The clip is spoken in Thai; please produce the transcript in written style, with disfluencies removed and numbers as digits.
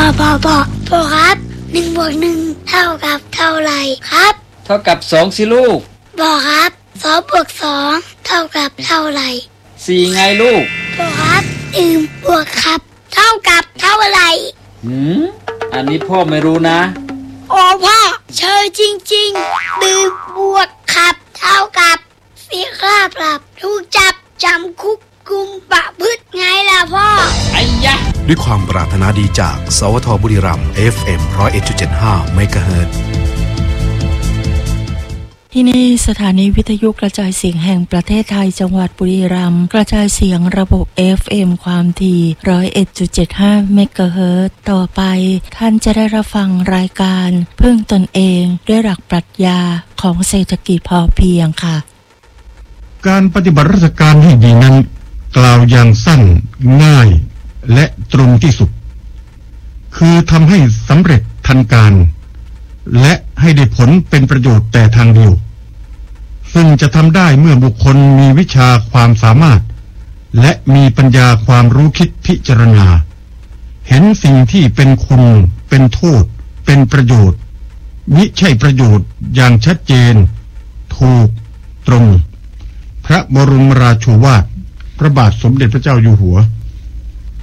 พ่อครับ1 บวก 1เท่ากับเท่าไหร่ครับเท่ากับ2สิลูกพ่อครับ2 บวก 2เท่ากับเท่าไหร่ 4ไงลูกพ่อครับ1 บวกครับเท่ากับเท่าไหร่อันนี้พ่อไม่รู้นะพ่อเชยจริงๆ1 บวกครับเท่ากับ4ค่าปรับถูกจับจำคุกกุมประพฤติไงล่ะพ่อไอ้ยะด้วยความปรารถนาดีจากสวทบุรีรัมย์ FM 101.75 เมกะเฮิรตซ์ที่นี่สถานีวิทยุกระจายเสียงแห่งประเทศไทยจังหวัดบุรีรัมย์กระจายเสียงระบบ FM ความถี่ 101.75 เมกะเฮิรตซ์ต่อไปท่านจะได้รับฟังรายการพึ่งตนเองด้วยหลักปรัชญาของเศรษฐกิจพอเพียงค่ะการปฏิบัติราชการให้ดีนั้นกล่าวอย่างสั้นง่ายและตรงที่สุดคือทำให้สำเร็จทันการและให้ได้ผลเป็นประโยชน์แต่ทางเดียวซึ่งจะทำได้เมื่อบุคคลมีวิชาความสามารถและมีปัญญาความรู้คิดพิจารณาเห็นสิ่งที่เป็นคุณเป็นโทษเป็นประโยชน์มิใช่ประโยชน์อย่างชัดเจนถูกตรงพระบรมราโชวาทพระบาทสมเด็จพระเจ้าอยู่หัว